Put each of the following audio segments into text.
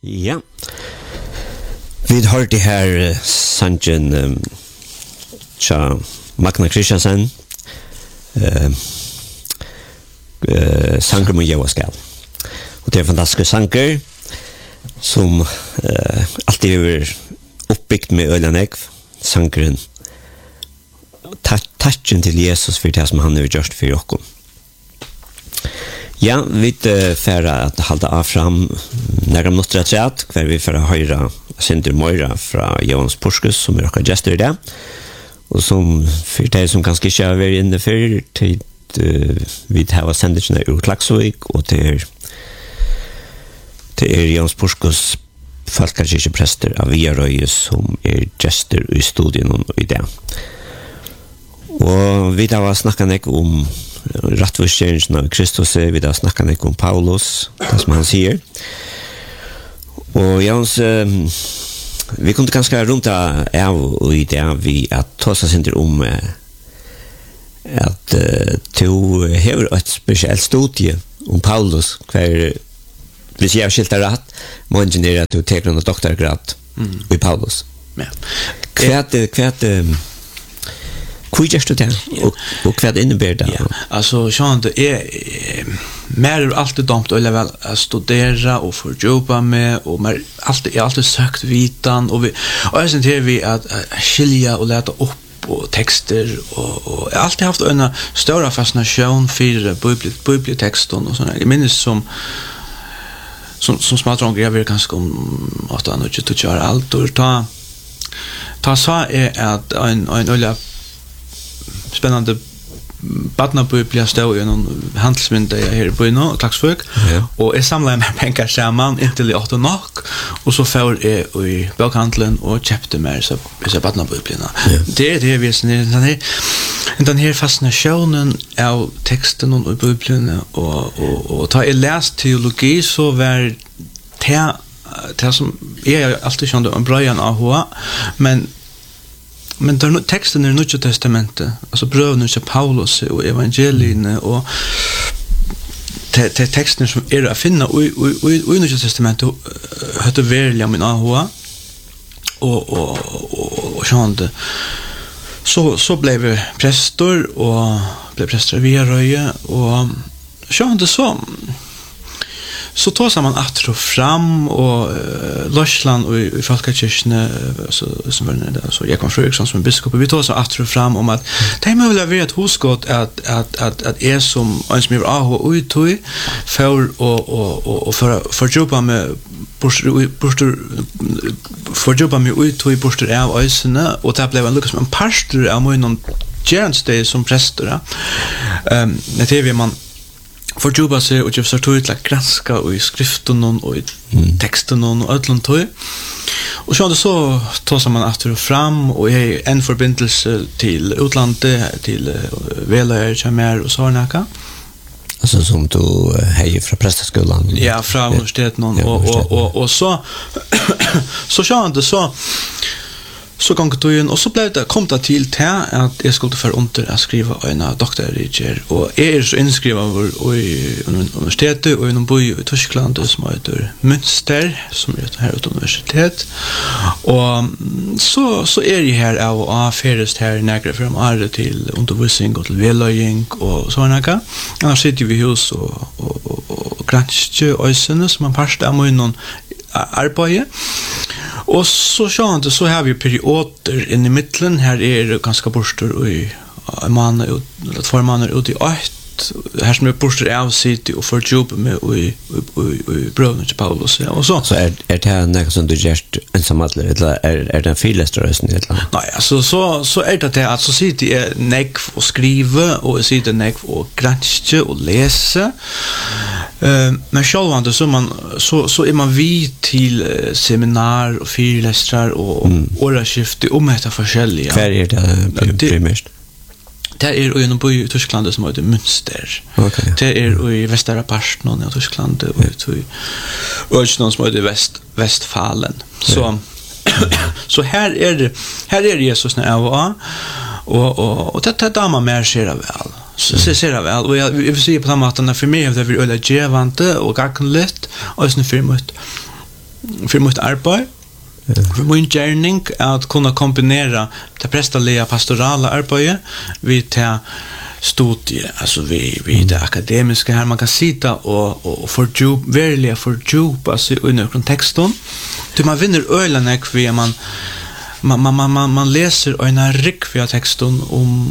Ja. Vi har det här sangen tja Magna Kristiansen sanger med Jevaskal. Och det är fantastiska sanger som alltid är uppbyggt med ölanägg. Sangeren touchen till Jesus för det som han har gjort för oss. Ja, vi färra att hålla av fram när de måste chat, kvar vi för att höra Sinter Moira från Jonas Puskus som är och gäster där. Och som för det som ganska kör vi in för tid vi har sändningen ur Klaxvik och det är Jonas Puskus folkkyrkopräster av Viaröje som är gäster i studien och i det. Och vi har snackat om rättvisstjänsten av Kristus, vi har snackat om Paulus, det som han säger. Och Jans, vi kunde ganska runt av i det vi att ta oss inte om att du har ett speciellt studie om Paulus, kvar hvis jag skiltar rätt, må ingenera att du tar en doktorgrad i Paulus. Ja. Kvärt Kujast du det och kvärt innebär det? Ja, alltså Sean det är mer alltid dumt att väl studera och fördjupa med och mer alltid sökt vitan och sen till vi att skilja och läta upp och texter och alltid haft en större fascination för bibeltexten och såna. Jag minns som smartron grejer ganska om att han inte gör allt och ta så är att en öliga spännande barnabiblia stod i någon handelsmynda här i Bøyno, Klaksvik, och jag samlade med pengar samman intill i 8 nok, och så får jag i bokhandlen och köpte mer så barnabiblierna. Det är det vi ser den här fascinationen av texten och biblierna och ta i läst teologi så var det som är alltid kände en början av men där texten är Nya testamentet, alltså bröven av Paulus och evangelierna och texten som är att finna i Nya testamentet hade välja min AHA och kände så blev vi präster och blev präster i Viaröje och kände så tar man att fram och Lorsland och i folkkyrkene som var det så Jakob Fredriksson som biskop vi tar så att fram om att det måste väl vara ett husgott att är som en som är och uttoj för och för jobba med för jobba med uttoj bostar av ösna och det blev en lucka som en pastor av någon gärnsteg som präster när det är man för jobba sig och just att utla granska och i skriften och i texten och ödlon tog. Och så tar man efter fram och är en förbindelse till utlandet till Velöjer Chamär och sånaka. Alltså som du hejer från prästaskolan. Ja, från universiteten och så kände det så gång då igen och så blev det kom det till att jag skulle för under att skriva en doktorreger och är så inskriven i universitetet och inom bo i Tyskland som heter Münster som är här vid universitet och så är det här av färdigt här några från alla till undervisning och till velöjning och såna kan annars sitter vi hus och granskar och sen som man pastar om någon arbete. Och så har vi perioder in i mitten här är det ganska borstor i man ut 2 månader ut i 8 här som är borstor av city och för jobb med i bröderna till Paulus och så är det något som du just ensamadler eller är det en filläströsen eller nej alltså så är det att så city är neck och skriva och city neck och granska och läsa men självande så är man vid till seminar och föreläsningar och åraskifte om detta forskjelliga. Vad är det primärt? Det är ju på i Tyskland som heter Münster. Okay. Det är i västra parten av Tyskland och någon som heter Westfalen. Så här är Jesus när jag var och det damer mer ser väl. Så ser det väl och jag vill säga på samma sätt när för mig det vill öla gevante och gackligt och sen för mig för mitt arbete. För min gärning att kunna kombinera det prästerliga pastorala arbetet vid det studier, alltså vid det akademiska här man kan sitta och fördjupa sig under kontexten. Då man vinner ölen vid man läser en rikviga texten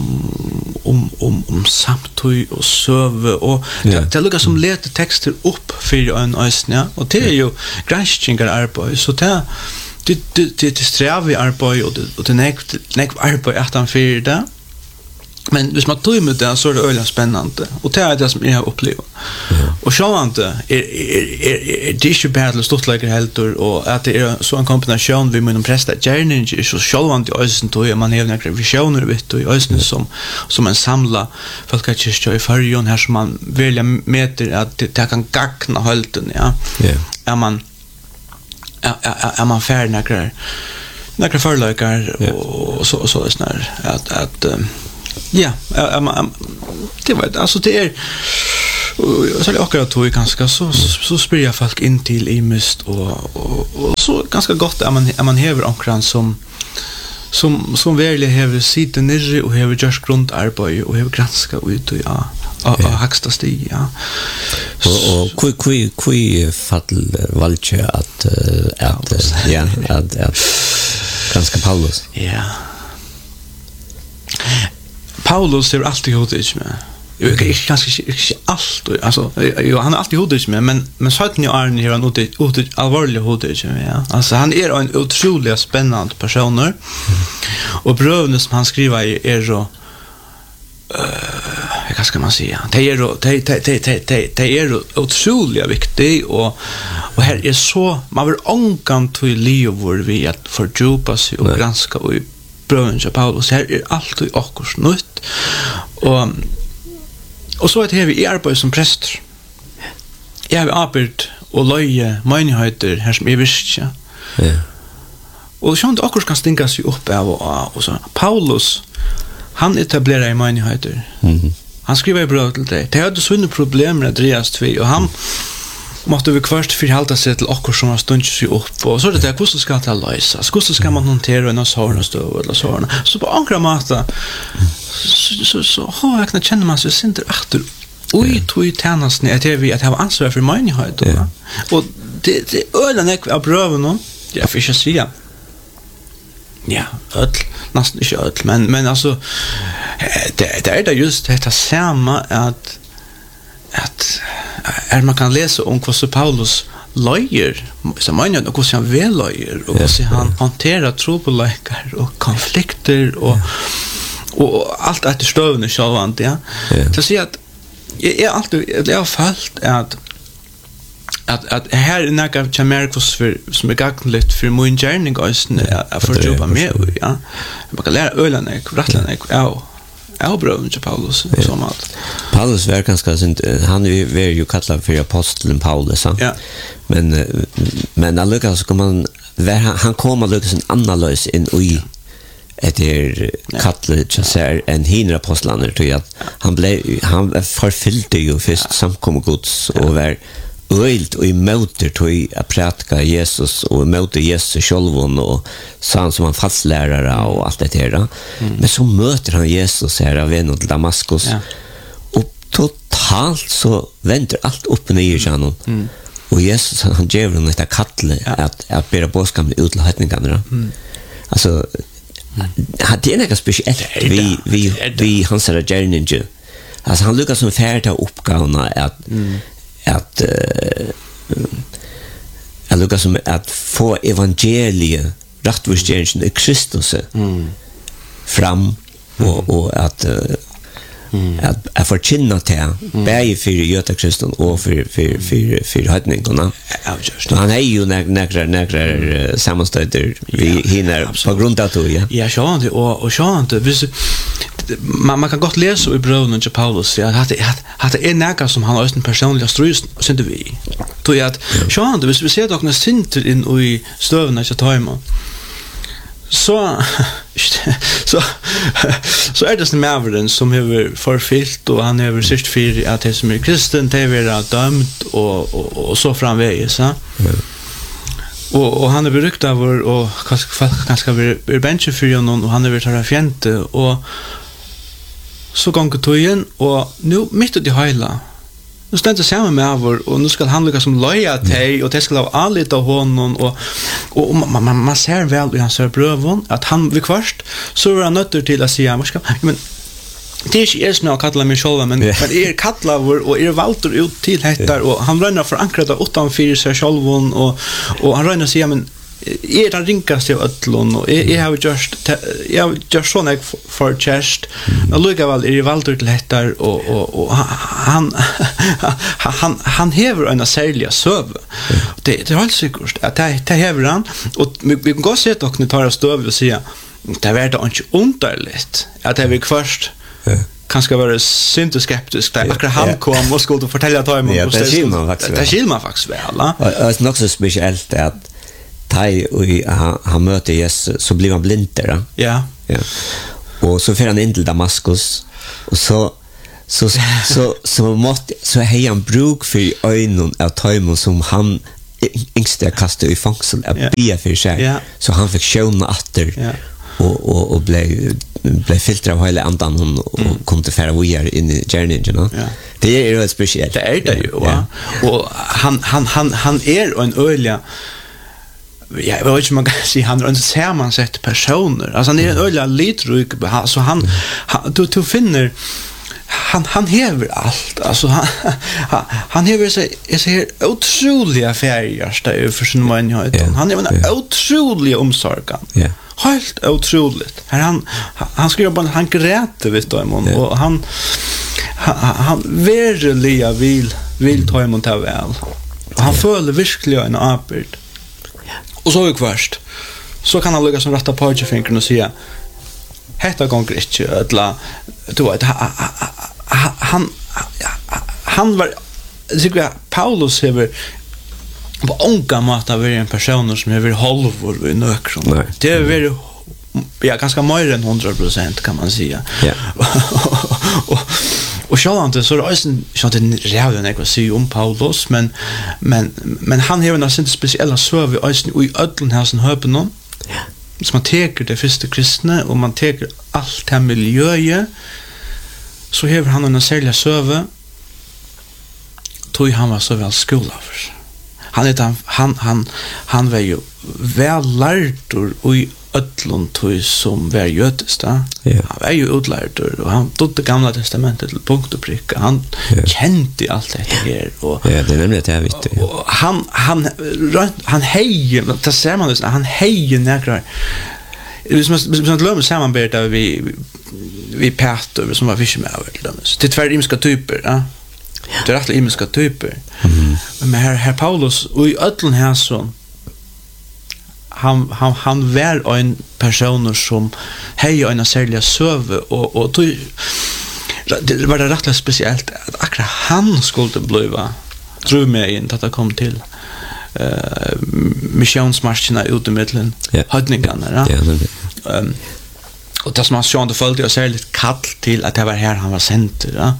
om samtøy och söve och det lukar som leder texter upp för en ösnja och det är ju granskningar arbete så det strävar arbete och det näck arbete att han för det. Men hvis man tog med det så är det öliga spännande och det är det som jag har upplevt. Och självante är det ju bara stort like helt och att det är så en kombination vi med prästa gärning så självante ösen tog man har några visioner vet du ösen som en samla folkkyrkja i förjon här som man vill mäter att det kan gagna halten ja. Är man färdig några förlökar och så är snär att ja, det var alltså det är så det akkurat tog ganska så spyr jag folk in till i mist och så ganska gott är man häver omkring som verkligen häver sitta nere och häver just grundarbete och häver granska ut och högsta stig ja och kui fall valche att ganska Paulus ja Paulus är alltid hodigt med. Jag kanske inte allt alltså han är alltid hodigt med men så att ni är här något allvarligt hodigt med ja. Alltså han är en otroligt spännande person och bröven som han skriver är så vad ska man säga? Det är otroligt viktigt och här är så man vill ångan till livet vi att fördjupa sig och granska och bröven av Paulus här är allt i akkurat nytt och så att här vi arbetar som präster jag har arbetat och löje menigheter här som är visst ja. Och så inte akkurat kan stinka sig upp av och så Paulus han etablerar i menigheter han skriver i brev till dig det hade sådana problem med Andreas 2 och han måste vi först förhålla sig till akkurat som har stund sig upp och så det där hur ska det lösas hur ska man hantera en sån stöv eller såna så på andra mata så har jag knappt känner man sig inte efter oj tog tärnas ner att vi att ha ansvar för menighet och det ölen är pröven jag fick säga ja nästan inte öll men alltså det är det just det samma att man kan läsa om hur Paulus löjer så man ju hur han väl löjer och hur han hanterar trubbelläkar och konflikter och allt att stövna självant ja så säger att är alltid det har fallit att här är några chamerkos för som är gagnligt för min gärning att få jobba med ja man kan lära ölen rattlanek ja bröven till Paulus som att Paulus var ganska han var ju kallad för aposteln Paulus ja men alltså så kan han kommer Lucas en analys in i det kallet så en hinner apostlarna till att han förfyllde ju först samkomma Guds och var ölt och emot till att prata Jesus och emot Jesus själv och sånt som han fastlärare och allt det där. Men så möter han Jesus här av en till Damaskus. Och totalt så vänder allt upp och ner i honom. Och Jesus han ger honom ett kall att bära boskapen ut till hedningarna. Alltså det är något speciellt vi hans gärning. Alltså han lyckas som färda uppgåvorna att Lucas som att få evangeliet rättvisgärningen i Kristus fram och att förkynna det bäge för Göta Kristus och för hedningarna. Han är ju några sammanstäder vi hinner på grund av det. Ja, så han och så han man kan gott läsa i breven till Paulus ja att det är några som han har en personlig strus synte vi. Då att så han vi ser dock när synter in i stövna så tajma. Så är det som Maverden som har förfyllt och han har sist för att det som är kristen det är dömt och så framvägs så. och han är berykt av och ganska är benchen för honom och han är tar fjente och så gånger tojen och nu mitt i hela nu står det samma med över och nu ska han lyckas som loja till och det ska ha allt av honom och man ser väl i hans brövon att han vid kvart så är han nötter till att säga men det är inte snart kallar mig själv men är kallar och är valter ut till hettar och han rönnar förankrat utanför sig själv och han rönnar sig men är det rinkaste av ödlon och jag har just sån ek för chest och lukar väl är valter till hettar och han hever en särliga söv det är helt säkert att det hever han och vi kan gå se att och tar stöv och säga det är det inte underligt att det är först kanske vara synt skeptisk där akkurat han kom och skulle fortälja ta emot och det skil man faktiskt väl det är nog så speciellt att Tai och han möter Jesus så blir han blind där. Ja. Och så för han in till Damaskus och så hej han bruk för ögonen av Taimon som han yngste kastade i fängsel att be för sig. Så han fick sjåna åter och blev filtrad av hela andan och kom till färra vidare in i journeyen. Det är ju speciellt. Det är det ju. Och han är en öliga jag vet inte man kan säga han är en sammansatt personer. Alltså han är en öliga litryck så han du finner han hever allt. Alltså han hever sig är otroliga färger för sin manlighet. Han är en otrolig omsorgan. Helt otroligt. Han skriver bara han gräter vet du och han verkligen vill ta emot det väl. Och han följer verkligen en apert. Och så först så kan han lyckas som rätta på fingern och säga hetta gånger inte eller du vet han var tycker Paulus över på onka mata var en person som över halvor i nökron. Det är väl ganska mer än 100% kan man säga. Och så han så är det redan jag säger om Paulus men han har en sån speciell serv i ödlen här som höpen någon. Så man tar det första kristna och man tar allt det miljöet så har han en särskild serv tog han var så väl skolafers. Han var ju väl lärd och i ödlon tog som var jötest. Han var ju utlärd och han tog det gamla testamentet till punkt och pricka. Han kände allt det här. Det är nämligen det jag vet. Han hejer, det ser man det, han hejer näkrar. Vi måste glömma sammanbeta vi Peter som var fiskemäver till dem. Det är tvär imiska typer, ja. Det är rätt imiska typer. Men här Paulus och i ödlon här så han var en person som hejer en särskild söv och det var det rätt speciellt att akkurat han skulle bliva tror mig inte att det kom till missionsmarscherna ut i mittlen hödningarna och det som han sa det följde jag särskilt kall till att det var här han var center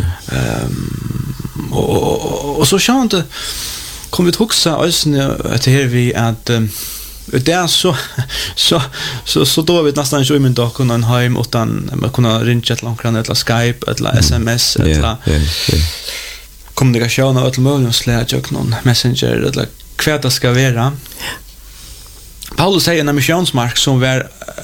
och så sa han kom vi huxa oss att det här vi att det är så då vet nästan ju min dag kunna en hem utan man kunna ringa ett långt eller Skype eller SMS eller kommunikation och till möjligen Slack och någon Messenger eller vad det ska vara. Paulus säger en missionsmark som var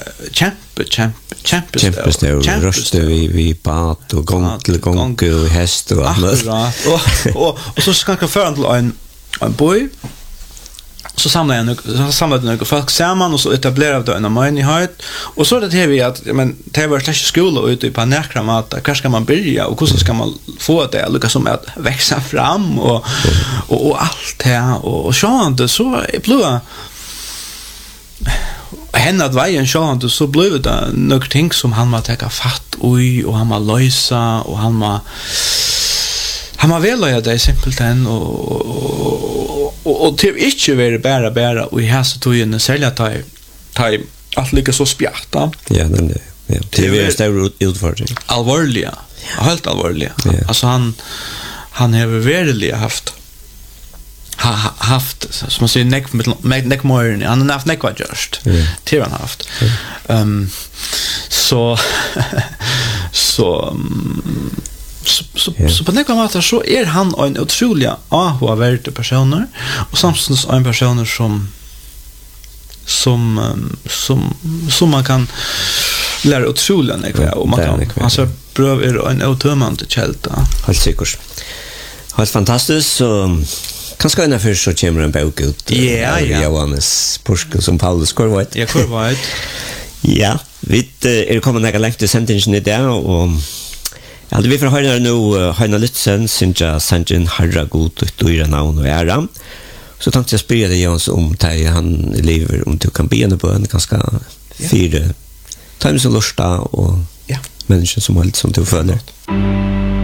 kämpestor röster vi pat och gång och häst och och så ska jag föra till en boy så samlade några folk samman och så etablerade en menighet och så det vi att men det var slash skola ute på näkra mat där ska man börja och hur ska man få det lyckas som att växa fram och allt det och så så blev henne att vägen så blev det några ting som han var ta fatt och han var lösa och han var väl och det är simpelt än och till inte vara bara och i häst tog in sälja ta att lika så spjärta. Ja, men det är stor utfordring. Allvarliga. Helt allvarliga. Alltså han har verkligen haft haft, som man säger, neck more, han har haft neckva just. Till han haft. Så på nekva måter så han en otrolig avhåvärd personer och samtidigt en personer som man kan lära otroligt nekva och man kan alltså pröva en automant kälta. Helt säkert. Helt fantastiskt så kanske en för så kommer en bok ut. Ja. Johannes Purskus som Paulus Korvait. Ja, Korvait. Ja, vi kommer några längt till sentingen i det och ja, vi får höra nu Heina Lützen, Sinja Sanjin Harra God och Dyra Navn och Ära. Så tänkte jag spela dig Jans om dig han lever om du kan be en bön ganska fyra times och lusta och människor som har lite som du följer.